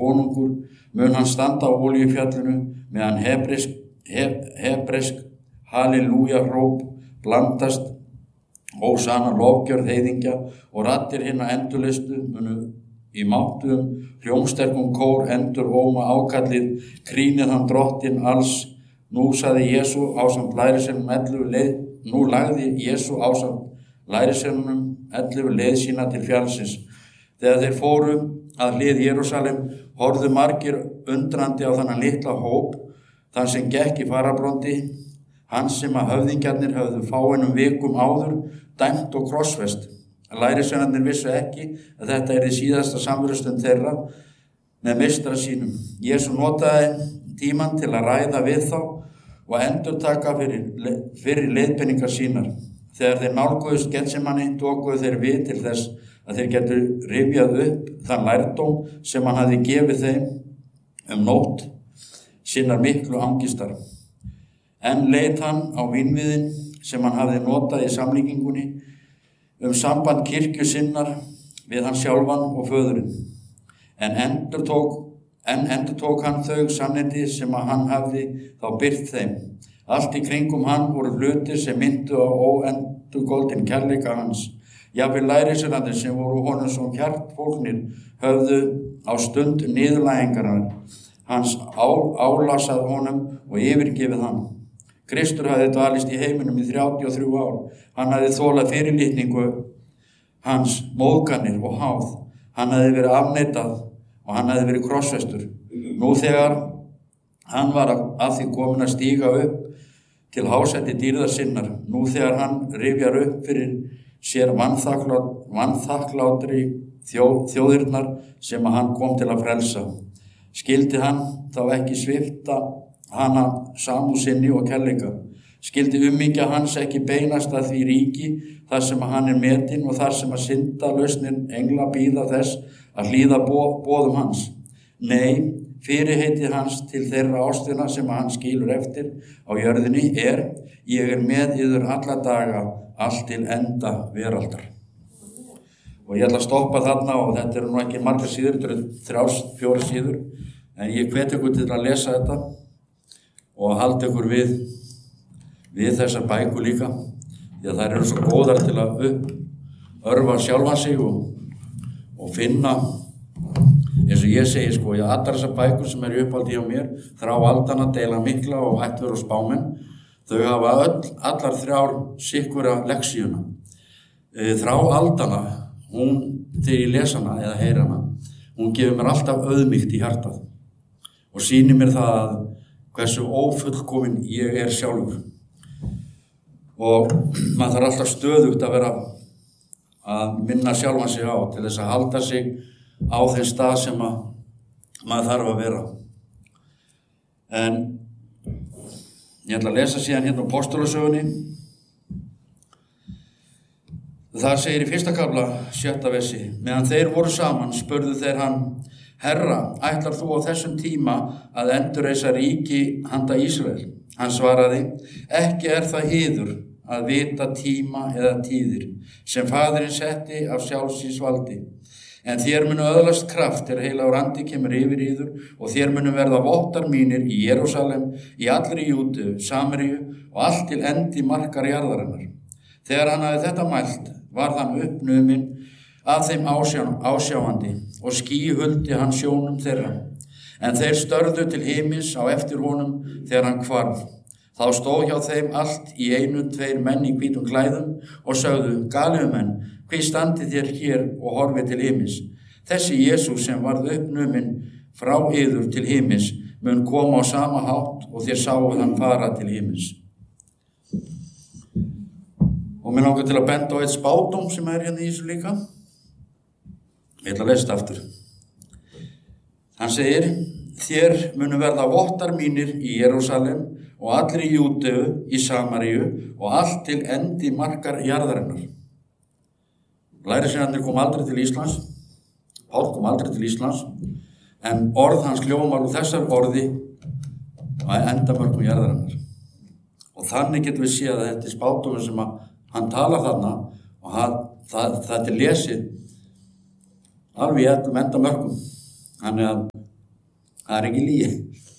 konungur, mun hann standa á Olíufjallinu meðan hebresk halleluja hróp blandast ósanna lofgjörð heiðingja og raddir hinna endurlistu munu í máttuðum hljómsterkum kór endur óma ákallið krýnir hann drottinn alls. Nú lagði Jesú ásamt lærisveinunum 11 leið sína til fjallsins. Þegar þeir fóru að hlið Jerúsalem horfðu margir undrandi á þennan litla hóp, þann sem gekk í fararbrondi, hann sem að höfðingjarnir höfðu fáeinum vikum áður dæmt og krossfest. Lærisveinarnir vissu ekki að þetta yrði síðasta samverustund þeirra með meistara sínum. Jesú notaði tímann til að ræða við þá og endurtaka fyrir leiðbeiningar sínar. Þegar þeir nálguðust Getsemani tókuðu þeir við til þess að þeir getu rifjað upp þann lærdóm sem hann hafði gefið þeim nótt sinnar miklu angistar. Enn leit hann á vínviðinn sem hann hafði notað í samlíkingunni samband kirkju sinnar við hann sjálfan og föðurinn. En endurtók hann þau sannindi sem að hann hafði þá birt þeim. Allt í kringum hann voru hlutir sem myndu á óendurgoldinn kærleika hans. Jafnvel lærisveinarnir sem voru honum svo hjartfólgnir höfðu á stund niðurlægingarinnar hans álasað honum og yfirgefið hann. Kristur hafði dvalist í heiminum í 33 ár. Hann hafði þolað fyrirlitningu hans, móðganir og háð. Hann hafði verið afneitað og hann hafði verið krossfestur. Nú þegar hann var að því kominn að stíga upp til hásæti dýrðar sinnar, nú þegar hann rifjar upp fyrir sér vanþakklátri þjóðirnar sem að hann kom til að frelsa. Skyldi hann þá ekki svipta hana samúð sinni og kærleika? Skyldi ummyngja hans ekki beinast að því ríki þar sem hann metinn og þar sem að syndalausnin engla bíða þess að hlýða boðum hans? Nei, fyrirheitið hans til þeirra ástina sem hann skilur eftir á jörðinni ég með yður alla daga allt til enda veraldar. Og ég ætla að stoppa þarna og þetta eru nú ekki margar síður, þetta eru 3-4 síður, en ég hvet ykkur til að lesa þetta og halda ykkur við þessar bækur líka, því að þær eru svo góðar til að örfa sjálfan sig og finna, eins og ég segi ég allar þessar bækur sem eru uppáldi hjá mér, Þrá aldanna, Deila mikla og Ættverð og spámenn, þau hafa allar 3 sikkura lexíuna. Þrá aldanna, hún, þegar ég les hana eða heyra hana, hún gefur mér alltaf auðmýkt í hjartað og sýnir mér það hversu ófullkominn ég sjálfur. Og maður þarf alltaf stöðugt að vera að minna sjálfan sig á til þess að halda sig á þeim stað sem maður þarf að vera. En ég ætla að lesa síðan hérna á Postulasögunni. Það segir í 1. kafla 6. versi: Meðan þeir voru saman spurðu þeir hann: Herra, ætlar þú á þessum tíma að endurreisa ríki handa Ísrael? Hann svaraði: Ekki það yður að vita tíma eða tíðir sem Faðirinn setti af sjálfsins valdi. En þér munu öðlast kraft heilagur andi kemur yfir yður og þér munu verða vottar mínir í Jerúsalem, í allri Júdeu, Samaríu og allt til endi markar jarðarinnar. Þegar hann hafði þetta mælt, varð hann uppnuminn af þeim ásjáandi og ský huldi hann sjónum þeirra. En þeir störðu til himins á eftir honum þegar hann hvarf. Þá stóð hjá þeim allt í einu 2 menn í hvítum klæðum og sögðu: Galílumenn, hví standið þér hér og horfið til himins? Þessi Jesús sem varð uppnuminn frá yður til himins mun koma á sama hátt og þér sáuð hann fara til himins. Og mér langar til að benda á eitt spádóm sem hérna í þessu líka. Ég ætla að lesa þetta aftur. Hann segir: Þér munu verða vottar mínir í Jerúsalem og allir í Júdeu, í Samaríu og allt til endi markar jarðarinnar. Lærisveinarnir kom aldrei til Íslands, Páll kom aldrei til Íslands, en orð hans hljómar úr þessar orði að endamörkum jarðarinnar. Og þannig getum við séð að þetta spádómur sem hann talar þarna og þetta lesið alveg í endamörkum. Þannig að Það er ekki lygi.